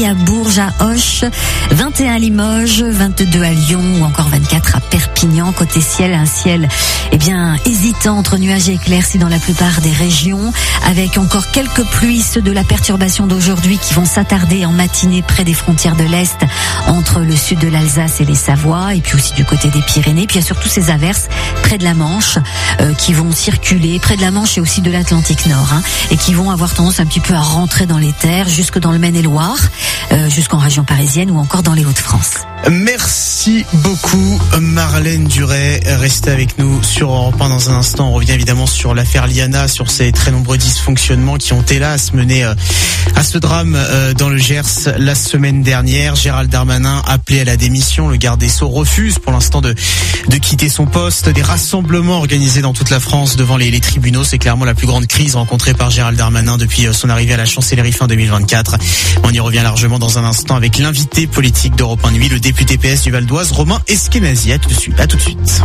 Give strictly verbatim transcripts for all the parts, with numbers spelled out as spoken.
à Bourges, à Auch, vingt et un à Limoges, vingt-deux à Lyon ou encore vingt-quatre à Perpignan. Côté ciel, un ciel eh bien hésitant entre nuages et éclaircies dans la plupart des régions, avec encore quelques pluies, ceux de la perturbation d'aujourd'hui qui vont s'attarder en matinée près des frontières de l'Est, entre le sud de l'Alsace et les Savoies, et puis aussi du côté des Pyrénées. Puis il y a surtout ces averses près de la Manche euh, qui vont circuler, près de la Manche et aussi de l'Atlantique Nord, hein, et qui vont avoir tendance un petit peu à rentrer dans les terres, jusque dans le Maine-et-Loire, euh, jusqu'en région parisienne ou encore dans les Hauts-de-France. Merci beaucoup Marlène Duret. Restez avec nous sur Europe un dans un instant. On revient évidemment sur l'affaire Liana, sur ces très nombreux dysfonctionnements qui ont hélas mené à ce drame dans le Gers la semaine dernière. Gérald Darmanin appelé à la démission. Le garde des Sceaux refuse pour l'instant de, de quitter son poste. Des rassemblements organisés dans toute la France devant les, les tribunaux. C'est clairement la plus grande crise rencontrée par Gérald Darmanin depuis son arrivée à la chancellerie fin deux mille vingt-quatre. On y revient largement dans un instant avec l'invité politique d'Europe un Nuit, le député P S du Val d'Oise, Romain Eskenazi. À tout de suite. À tout de suite.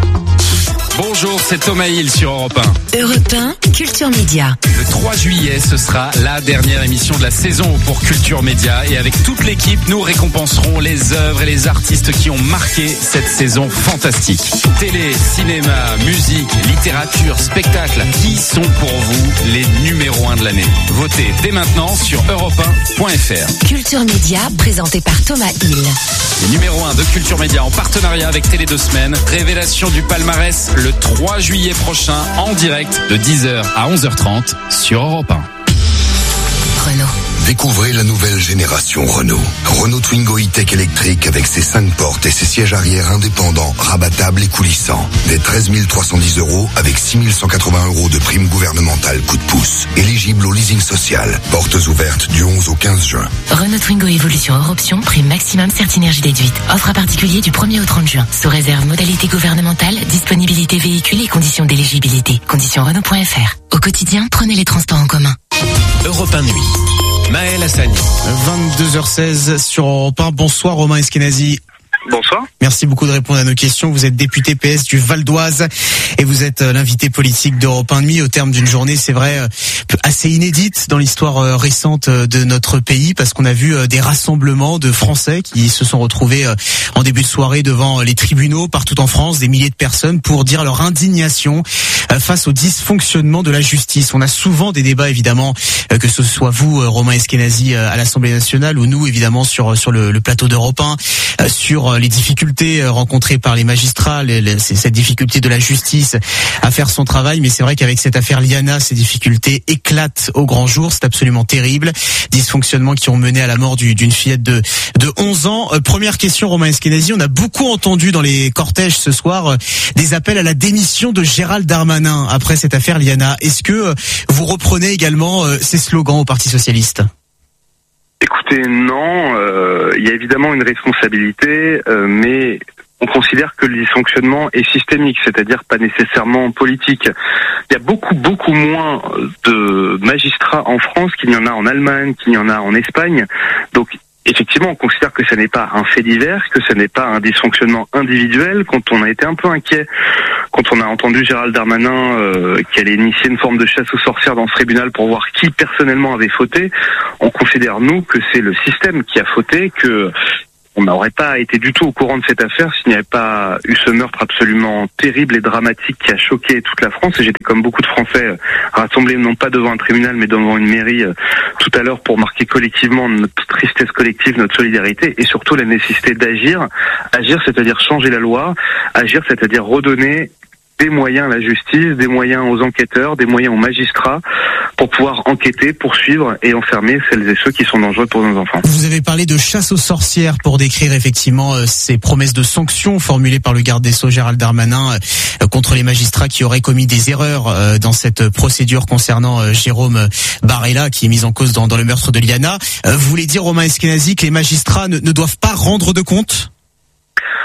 Bonjour, c'est Thomas Hill sur Europe un. Europe un, Culture Média. Le trois juillet, ce sera la dernière émission de la saison pour Culture Média. Et avec toute l'équipe, nous récompenserons les œuvres et les artistes qui ont marqué cette saison fantastique. Télé, cinéma, musique, littérature, spectacle. Qui sont pour vous les numéros un de l'année? Votez dès maintenant sur europe un point f r. Culture Média, présenté par Thomas Hill. Le numéro un de Culture Média en partenariat avec Télé deux Semaines. Révélation du palmarès le trois juillet prochain en direct de dix heures à onze heures trente sur Europe un. Renault. Découvrez la nouvelle génération Renault. Renault Twingo E-Tech électrique avec ses cinq portes et ses sièges arrière indépendants, rabattables et coulissants. Des treize mille trois cent dix euros avec six mille cent quatre-vingts euros de prime gouvernementale coup de pouce. Éligible au leasing social. Portes ouvertes du onze au quinze juin. Renault Twingo Évolution hors option, prime maximum Certinergie déduite. Offre à particulier du premier au trente juin. Sous réserve modalité gouvernementale, disponibilité véhicule et conditions d'éligibilité. Conditions Renault point f r. Au quotidien, prenez les transports en commun. Europe un Nuit. Maël Hassani. vingt-deux heures seize sur Europe un. Bonsoir Romain Eskenazi. Bonsoir. Merci beaucoup de répondre à nos questions. Vous êtes député P S du Val d'Oise et vous êtes l'invité politique d'Europe un Nuit au terme d'une journée, c'est vrai, assez inédite dans l'histoire récente de notre pays, parce qu'on a vu des rassemblements de Français qui se sont retrouvés en début de soirée devant les tribunaux partout en France, des milliers de personnes, pour dire leur indignation face au dysfonctionnement de la justice. On a souvent des débats, évidemment, que ce soit vous, Romain Eskenazi, à l'Assemblée nationale, ou nous, évidemment, sur sur le, le plateau d'Europe un, sur les difficultés rencontrées par les magistrats, les, les, cette difficulté de la justice à faire son travail. Mais c'est vrai qu'avec cette affaire Liana, ces difficultés éclatent au grand jour. C'est absolument terrible. Dysfonctionnements qui ont mené à la mort du, d'une fillette de, de onze ans. Euh, première question, Romain Eskenazi. On a beaucoup entendu dans les cortèges ce soir euh, des appels à la démission de Gérald Darmanin après cette affaire Liana. Est-ce que euh, vous reprenez également euh, ces slogans au Parti socialiste ? Écoutez, non, euh, il y a évidemment une responsabilité, euh, mais on considère que le dysfonctionnement est systémique, c'est-à-dire pas nécessairement politique. Il y a beaucoup, beaucoup moins de magistrats en France qu'il n'y en a en Allemagne, qu'il y en a en Espagne. Donc, effectivement, on considère que ce n'est pas un fait divers, que ce n'est pas un dysfonctionnement individuel. Quand on a été un peu inquiet, quand on a entendu Gérald Darmanin euh, qui allait initier une forme de chasse aux sorcières dans ce tribunal pour voir qui personnellement avait fauté, on considère, nous, que c'est le système qui a fauté, que on n'aurait pas été du tout au courant de cette affaire s'il n'y avait pas eu ce meurtre absolument terrible et dramatique qui a choqué toute la France. Et j'étais, comme beaucoup de Français, rassemblés non pas devant un tribunal mais devant une mairie euh, tout à l'heure pour marquer collectivement notre tristesse collective, notre solidarité et surtout la nécessité d'agir. Agir, c'est-à-dire changer la loi. Agir, c'est-à-dire redonner des moyens à la justice, des moyens aux enquêteurs, des moyens aux magistrats pour pouvoir enquêter, poursuivre et enfermer celles et ceux qui sont dangereux pour nos enfants. Vous avez parlé de chasse aux sorcières pour décrire effectivement euh, ces promesses de sanctions formulées par le garde des Sceaux Gérald Darmanin euh, contre les magistrats qui auraient commis des erreurs euh, dans cette procédure concernant euh, Jérôme Barella qui est mis en cause dans, dans le meurtre de Liana. Euh, vous voulez dire, Romain Eskenazi, que les magistrats ne, ne doivent pas rendre de compte ?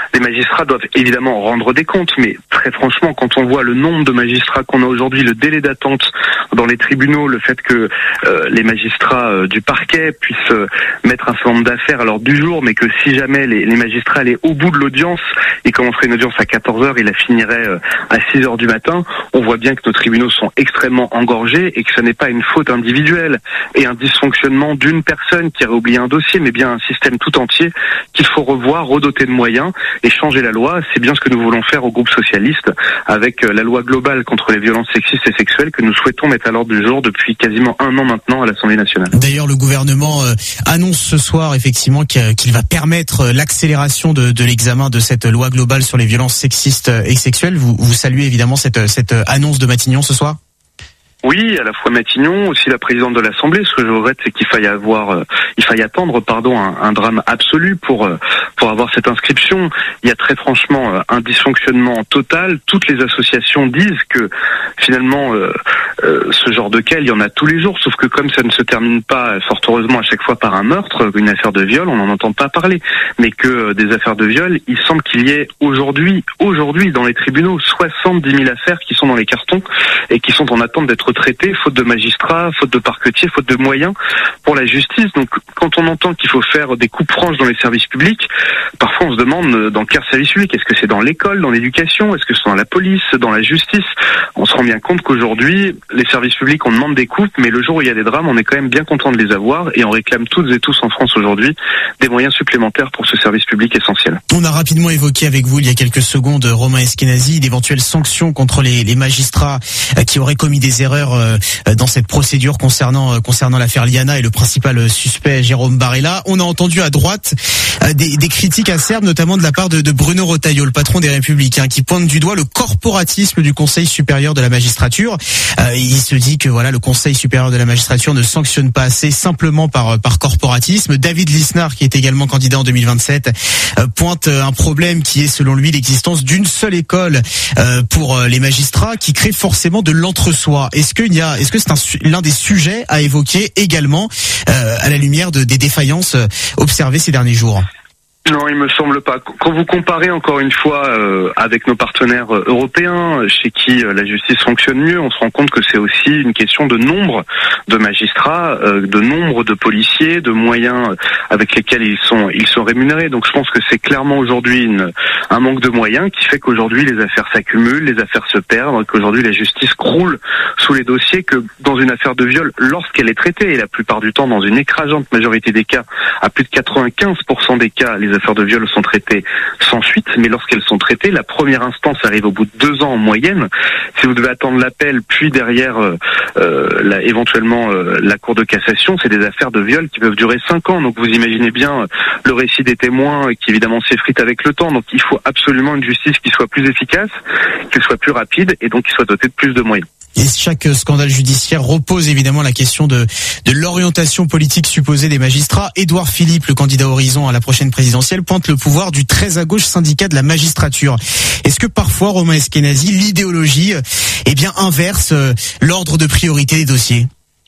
Les magistrats doivent évidemment rendre des comptes, mais très franchement, quand on voit le nombre de magistrats qu'on a aujourd'hui, le délai d'attente dans les tribunaux, le fait que euh, les magistrats euh, du parquet puissent euh, mettre un certain nombre d'affaires à l'ordre du jour, mais que si jamais les, les magistrats allaient au bout de l'audience, ils commenceraient une audience à quatorze heures, ils la finiraient euh, à six heures du matin, on voit bien que nos tribunaux sont extrêmement engorgés et que ce n'est pas une faute individuelle et un dysfonctionnement d'une personne qui aurait oublié un dossier, mais bien un système tout entier qu'il faut revoir, redoter de moyens et changer la loi. C'est bien ce que nous voulons faire au groupe socialiste avec la loi globale contre les violences sexistes et sexuelles que nous souhaitons mettre à l'ordre du jour depuis quasiment un an maintenant à l'Assemblée nationale. D'ailleurs, le gouvernement euh, annonce ce soir effectivement qu'il va permettre l'accélération de, de l'examen de cette loi globale sur les violences sexistes et sexuelles. Vous, vous saluez évidemment cette, cette annonce de Matignon ce soir ? Oui, à la fois Matignon, aussi la présidente de l'Assemblée. Ce que je regrette, c'est qu'il faille avoir, euh, il faille attendre, pardon, un, un drame absolu pour euh, pour avoir cette inscription. Il y a très franchement euh, un dysfonctionnement total. Toutes les associations disent que finalement, euh, euh, ce genre de cas, il y en a tous les jours. Sauf que comme ça ne se termine pas, fort heureusement, à chaque fois par un meurtre, une affaire de viol, on n'en entend pas parler. Mais que euh, des affaires de viol, il semble qu'il y ait aujourd'hui, aujourd'hui, dans les tribunaux, soixante-dix mille affaires qui sont dans les cartons et qui sont en attente d'être traitées, faute de magistrats, faute de parquetiers, faute de moyens pour la justice. Donc quand on entend qu'il faut faire des coupes franches dans les services publics, parfois on se demande dans quel service public. Est-ce que c'est dans l'école, dans l'éducation? Est-ce que c'est dans la police, dans la justice? On se rend bien compte qu'aujourd'hui, les services publics, on demande des coupes, mais le jour où il y a des drames, on est quand même bien content de les avoir et on réclame toutes et tous en France aujourd'hui des moyens supplémentaires pour ce service public essentiel. On a rapidement évoqué avec vous il y a quelques secondes, Romain Eskenazi, d'éventuelles sanctions contre les, les magistrats qui auraient commis des erreurs dans cette procédure concernant concernant l'affaire Liana et le principal suspect Jérôme Barella. On a entendu à droite des, des critiques acerbes, notamment de la part de, de Bruno Retailleau, le patron des Républicains, qui pointe du doigt le corporatisme du Conseil supérieur de la magistrature. Euh, il se dit que voilà, le Conseil supérieur de la magistrature ne sanctionne pas assez simplement par par corporatisme. David Lisnard, qui est également candidat en deux mille vingt-sept, euh, pointe un problème qui est selon lui l'existence d'une seule école euh, pour les magistrats, qui crée forcément de l'entre-soi. Est-ce qu'il y a, est-ce que c'est un, l'un des sujets à évoquer également euh, à la lumière de, des défaillances observées ces derniers jours? Non, il me semble pas. Quand vous comparez encore une fois euh, avec nos partenaires euh, européens, chez qui euh, la justice fonctionne mieux, on se rend compte que c'est aussi une question de nombre de magistrats, euh, de nombre de policiers, de moyens avec lesquels ils sont ils sont rémunérés. Donc je pense que c'est clairement aujourd'hui une, un manque de moyens qui fait qu'aujourd'hui les affaires s'accumulent, les affaires se perdent, qu'aujourd'hui la justice croule sous les dossiers, que dans une affaire de viol, lorsqu'elle est traitée, et la plupart du temps dans une écrasante majorité des cas, à plus de quatre-vingt-quinze pour cent des cas, les affaires de viol sont traitées sans suite, mais lorsqu'elles sont traitées, la première instance arrive au bout de deux ans en moyenne. Si vous devez attendre l'appel, puis derrière euh, euh, la, éventuellement euh, la cour de cassation, c'est des affaires de viol qui peuvent durer cinq ans. Donc vous imaginez bien euh, le récit des témoins qui évidemment s'effrite avec le temps. Donc il faut absolument une justice qui soit plus efficace, qui soit plus rapide et donc qui soit dotée de plus de moyens. Et chaque scandale judiciaire repose évidemment la question de, de l'orientation politique supposée des magistrats. Édouard Philippe, le candidat Horizon à la prochaine présidentielle, pointe le pouvoir du très à gauche syndicat de la magistrature. Est-ce que parfois, Romain Eskenazi, l'idéologie eh bien inverse l'ordre de priorité des dossiers?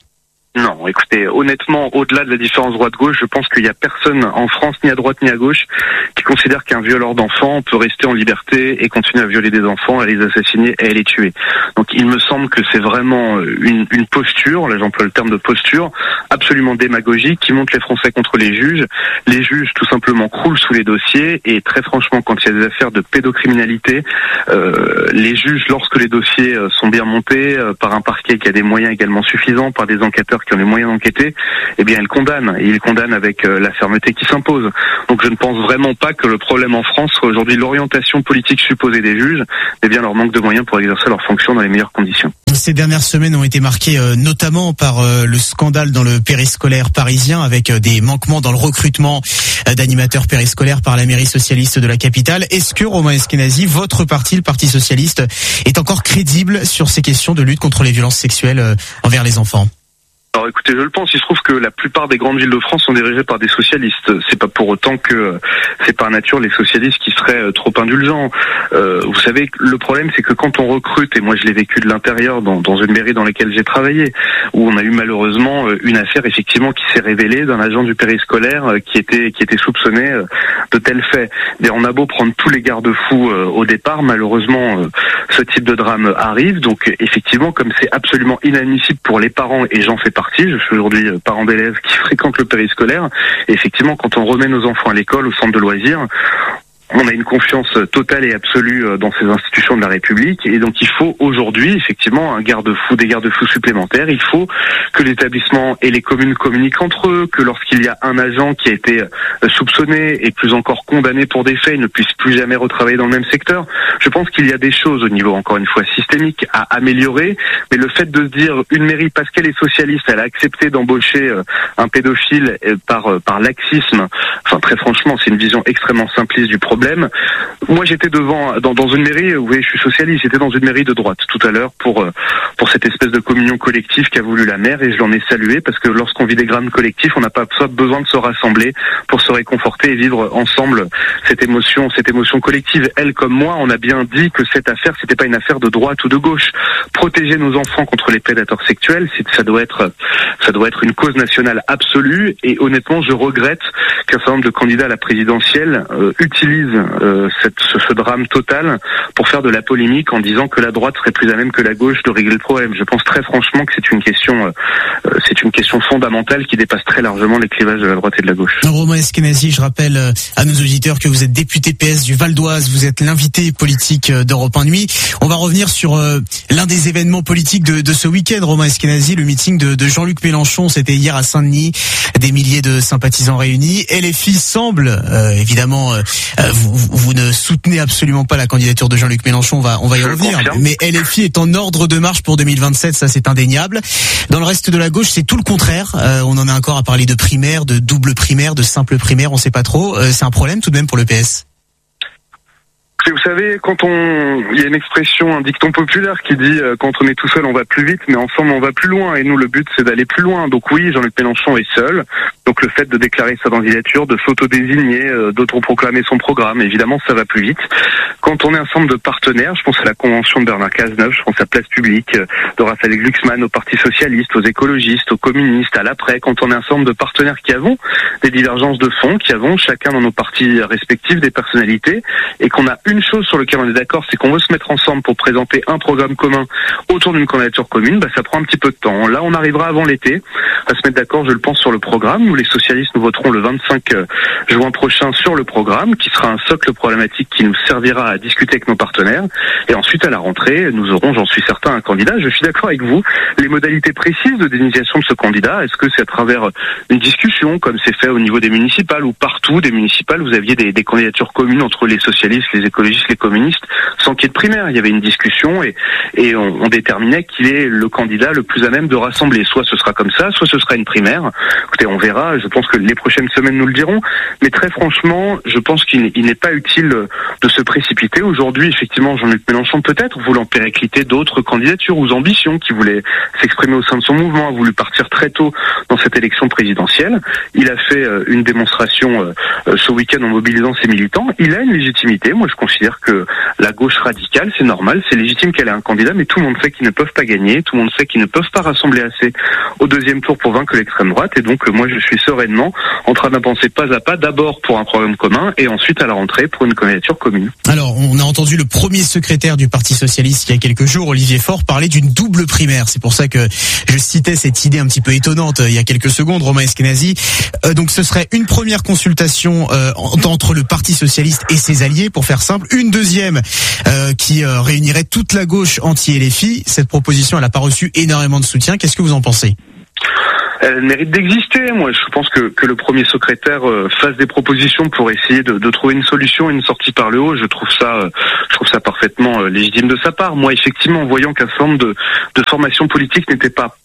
Non, écoutez, honnêtement, au-delà de la différence droite-gauche, je pense qu'il n'y a personne en France, ni à droite ni à gauche, qui considère qu'un violeur d'enfants peut rester en liberté et continuer à violer des enfants, à les assassiner et à les tuer. Donc il me semble que c'est vraiment une, une posture, là j'emploie le terme de posture, absolument démagogique, qui monte les Français contre les juges. Les juges tout simplement croulent sous les dossiers et très franchement, quand il y a des affaires de pédocriminalité, euh, les juges, lorsque les dossiers sont bien montés euh, par un parquet qui a des moyens également suffisants, par des enquêteurs qui ont les moyens d'enquêter, eh bien, ils condamnent. Et ils condamnent avec euh, la fermeté qui s'impose. Donc je ne pense vraiment pas que le problème en France soit aujourd'hui l'orientation politique supposée des juges, mais bien leur manque de moyens pour exercer leurs fonctions dans les meilleures conditions. Ces dernières semaines ont été marquées euh, notamment par euh, le scandale dans le périscolaire parisien, avec euh, des manquements dans le recrutement euh, d'animateurs périscolaires par la mairie socialiste de la capitale. Est-ce que, Romain Eskenazi, votre parti, le Parti socialiste, est encore crédible sur ces questions de lutte contre les violences sexuelles euh, envers les enfants? Alors écoutez, je le pense, il se trouve que la plupart des grandes villes de France sont dirigées par des socialistes. C'est pas pour autant que c'est par nature les socialistes qui seraient trop indulgents. Euh, vous savez, le problème c'est que quand on recrute, et moi je l'ai vécu de l'intérieur dans, dans une mairie dans laquelle j'ai travaillé, où on a eu malheureusement une affaire effectivement qui s'est révélée d'un agent du périscolaire qui était qui était soupçonné de tels faits. Mais on a beau prendre tous les garde-fous au départ, malheureusement ce type de drame arrive. Donc effectivement, comme c'est absolument inadmissible pour les parents, et j'en fais partie, je suis aujourd'hui parent d'élèves qui fréquentent le périscolaire, et effectivement quand on remet nos enfants à l'école, au centre de loisirs, on a une confiance totale et absolue dans ces institutions de la République, et donc il faut aujourd'hui effectivement un garde-fou, des garde-fous supplémentaires. Il faut que l'établissement et les communes communiquent entre eux, que lorsqu'il y a un agent qui a été soupçonné et plus encore condamné pour des faits, il ne puisse plus jamais retravailler dans le même secteur. Je pense qu'il y a des choses au niveau, encore une fois, systémique à améliorer, mais le fait de se dire une mairie, parce qu'elle est socialiste, elle a accepté d'embaucher un pédophile par par laxisme, enfin très franchement, c'est une vision extrêmement simpliste du problème. Moi, j'étais devant dans, dans une mairie. Vous voyez, je suis socialiste. J'étais dans une mairie de droite tout à l'heure pour pour cette espèce de communion collective qu'a voulu la maire, et je l'en ai salué parce que lorsqu'on vit des drames collectifs, on n'a pas besoin de se rassembler pour se réconforter et vivre ensemble cette émotion, cette émotion collective. Elle comme moi, on a bien dit que cette affaire, c'était pas une affaire de droite ou de gauche. Protéger nos enfants contre les prédateurs sexuels, c'est, ça doit être ça doit être une cause nationale absolue. Et honnêtement, je regrette qu'un certain nombre de candidats à la présidentielle euh, utilisent Euh, cette, ce, ce drame total pour faire de la polémique en disant que la droite serait plus à même que la gauche de régler le problème. Je pense très franchement que c'est une question, euh, c'est une question fondamentale qui dépasse très largement les clivages de la droite et de la gauche. Romain Eskenazi, je rappelle à nos auditeurs que vous êtes député P S du Val d'Oise, vous êtes l'invité politique d'Europe un Nuit. On va revenir sur euh, l'un des événements politiques de, de ce week-end, Romain Eskenazi, le meeting de, de Jean-Luc Mélenchon. C'était hier à Saint-Denis, des milliers de sympathisants réunis. Et les filles semblent, euh, évidemment, euh, Vous, vous ne soutenez absolument pas la candidature de Jean-Luc Mélenchon, on va, on va y Je revenir. confirme. Mais L F I est en ordre de marche pour deux mille vingt-sept, ça c'est indéniable. Dans le reste de la gauche, c'est tout le contraire. Euh, on en a encore à parler de primaire, de double primaire, de simple primaire, on sait pas trop. Euh, c'est un problème tout de même pour le P S. Vous savez, quand on, il y a une expression, un dicton populaire qui dit euh, quand on est tout seul, on va plus vite, mais ensemble, on va plus loin. Et nous, le but, c'est d'aller plus loin. Donc oui, Jean-Luc Mélenchon est seul. Donc le fait de déclarer sa candidature, de s'auto-désigner, euh, d'autoproclamer son programme, évidemment, ça va plus vite. Quand on est un ensemble de partenaires, je pense à la convention de Bernard Cazeneuve, je pense à Place Publique, euh, de Raphaël Glucksmann, au Parti Socialiste, aux écologistes, aux communistes, à l'après, quand on est un ensemble de partenaires qui avons des divergences de fond, qui avons chacun dans nos partis respectifs des personnalités, et qu'on a une chose sur laquelle on est d'accord, c'est qu'on veut se mettre ensemble pour présenter un programme commun autour d'une candidature commune, bah ça prend un petit peu de temps. Là, on arrivera avant l'été à se mettre d'accord, je le pense, sur le programme. Nous, les socialistes, nous voterons le vingt-cinq juin prochain sur le programme, qui sera un socle problématique qui nous servira à discuter avec nos partenaires. Et ensuite, à la rentrée, nous aurons, j'en suis certain, un candidat. Je suis d'accord avec vous. Les modalités précises de désignation de ce candidat, est-ce que c'est à travers une discussion, comme c'est fait au niveau des municipales, ou partout des municipales, vous aviez des, des candidatures communes entre les socialistes, les écologistes, les communistes, sans qu'il y ait de primaire. Il y avait une discussion et, et on, on déterminait qu'il est le candidat le plus à même de rassembler. Soit ce sera comme ça, soit ce sera une primaire. Écoutez, on verra. Je pense que les prochaines semaines nous le diront. Mais très franchement, je pense qu'il il n'est pas utile de se précipiter. Aujourd'hui, effectivement, Jean-Luc Mélenchon, peut-être, voulant péricliter d'autres candidatures ou ambitions qui voulaient s'exprimer au sein de son mouvement, a voulu partir très tôt dans cette élection présidentielle. Il a fait une démonstration ce week-end en mobilisant ses militants. Il a une légitimité. Moi, je considère que la gauche radicale, c'est normal, c'est légitime qu'elle ait un candidat, mais tout le monde sait qu'ils ne peuvent pas gagner, tout le monde sait qu'ils ne peuvent pas rassembler assez au deuxième tour pour vaincre l'extrême droite, et donc moi je suis sereinement en train d'avancer pas à pas, d'abord pour un programme commun, et ensuite à la rentrée pour une candidature commune. Alors, on a entendu le premier secrétaire du Parti Socialiste il y a quelques jours, Olivier Faure, parler d'une double primaire. C'est pour ça que je citais cette idée un petit peu étonnante il y a quelques secondes, Romain Eskenazi. Euh, donc ce serait une première consultation euh, entre le Parti Socialiste et ses alliés, pour faire simple, une deuxième euh, qui euh, réunirait toute la gauche anti-L F I. Cette proposition, elle n'a pas reçu énormément de soutien. Qu'est-ce que vous en pensez ? Elle mérite d'exister. Moi, je pense que, que le premier secrétaire euh, fasse des propositions pour essayer de, de trouver une solution, une sortie par le haut. Je trouve ça, euh, je trouve ça parfaitement euh, légitime de sa part. Moi, effectivement, voyant qu'un certain nombre de, de formations politiques n'étaient pas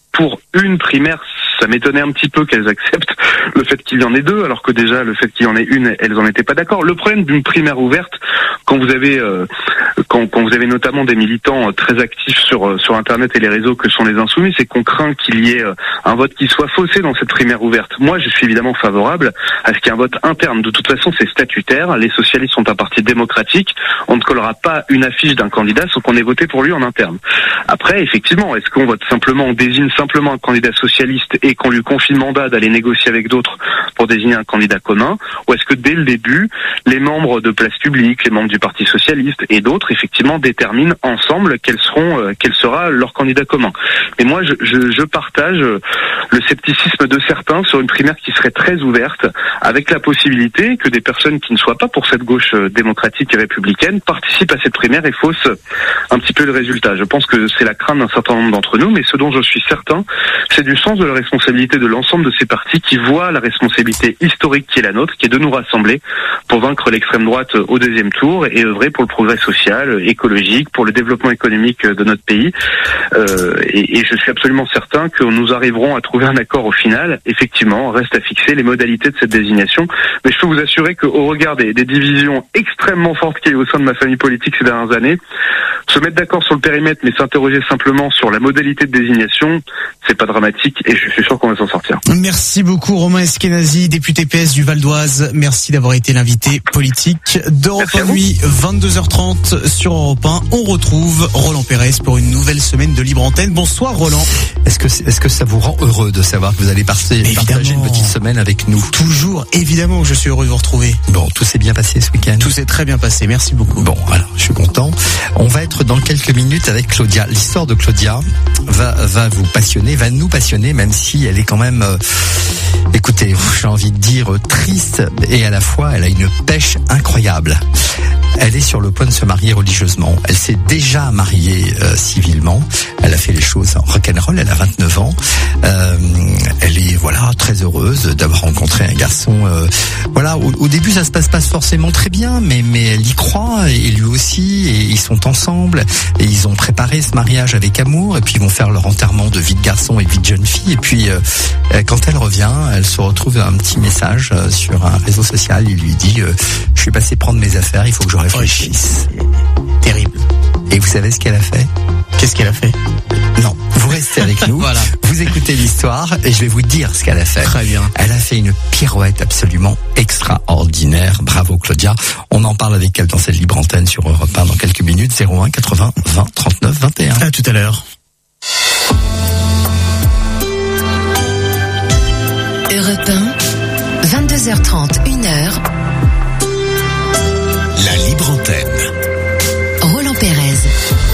pour une primaire, ça m'étonnait un petit peu qu'elles acceptent le fait qu'il y en ait deux, alors que déjà le fait qu'il y en ait une, elles en étaient pas d'accord. Le problème d'une primaire ouverte, quand vous avez euh, quand, quand vous avez notamment des militants très actifs sur sur Internet et les réseaux que sont les Insoumis, c'est qu'on craint qu'il y ait un vote qui soit faussé dans cette primaire ouverte. Moi, je suis évidemment favorable à ce qu'il y ait un vote interne. De toute façon, c'est statutaire. Les socialistes sont un parti démocratique. On ne collera pas une affiche d'un candidat sans qu'on ait voté pour lui en interne. Après, effectivement, est-ce qu'on vote simplement, on désigne simplement un candidat socialiste et qu'on lui confie le mandat d'aller négocier avec d'autres pour désigner un candidat commun, ou est-ce que dès le début, les membres de Place Publique, les membres du Parti Socialiste et d'autres, effectivement, déterminent ensemble quels seront, euh, quel sera leur candidat commun. Mais moi, je, je, je partage le scepticisme de certains sur une primaire qui serait très ouverte, avec la possibilité que des personnes qui ne soient pas pour cette gauche démocratique et républicaine participent à cette primaire et faussent un petit peu le résultat. Je pense que c'est la crainte d'un certain nombre d'entre nous, mais ce dont je suis certain, c'est du sens de la responsabilité de l'ensemble de ces partis qui voient la responsabilité historique qui est la nôtre, qui est de nous rassembler pour vaincre l'extrême droite au deuxième tour et œuvrer pour le progrès social, écologique, pour le développement économique de notre pays. Euh, et, et je suis absolument certain que nous arriverons à trouver un accord au final. Effectivement, reste à fixer les modalités de cette désignation. Mais je peux vous assurer qu'au regard des, des divisions extrêmement fortes qu'il y a eu au sein de ma famille politique ces dernières années, se mettre d'accord sur le périmètre mais s'interroger simplement sur la modalité de désignation, c'est pas dramatique et je suis sûr qu'on va s'en sortir. Merci beaucoup Romain Eskenazi, député P S du Val d'Oise. Merci d'avoir été l'invité politique d'Europe un Nuit, vingt-deux heures trente sur Europe un. On retrouve Roland Pérez pour une nouvelle semaine de Libre Antenne. Bonsoir Roland. Est-ce que, est-ce que ça vous rend heureux de savoir que vous allez partir, partager une petite semaine avec nous? Toujours, évidemment, je suis heureux de vous retrouver. Bon, tout s'est bien passé ce week-end? Tout s'est très bien passé, merci beaucoup. Bon, alors, je suis content. On va être dans quelques minutes avec Claudia. L'histoire de Claudia va, va vous passionner, va nous passionner, même si elle est quand même, euh, écoutez, j'ai envie de dire euh, triste et à la fois, elle a une pêche incroyable. Elle est sur le point de se marier religieusement. Elle s'est déjà mariée euh, civilement. Elle a fait les choses en rock'n'roll. Elle a vingt-neuf ans. Euh, elle est voilà très heureuse d'avoir rencontré un garçon. Euh, voilà, au, au début ça se passe pas forcément très bien, mais mais elle y croit et lui aussi. Et ils sont ensemble et ils ont préparé ce mariage avec amour. Et puis ils vont faire leur enterrement de vie de garçon et vie de jeune fille. Et puis euh, quand elle revient, elle se retrouve un petit message euh, sur un réseau social. Il lui dit euh, je suis passé prendre mes affaires. Il faut que je réfléchisse. Terrible. Et vous savez ce qu'elle a fait? Qu'est-ce qu'elle a fait? Non, vous restez avec nous. Voilà. Vous écoutez l'histoire et je vais vous dire ce qu'elle a fait. Très bien. Elle a fait une pirouette absolument extraordinaire. Bravo Claudia. On en parle avec elle dans cette libre antenne sur Europe un dans quelques minutes. zéro un quatre-vingts vingt trente-neuf vingt et un. À tout à l'heure. Europe un, vingt-deux heures trente, une heure.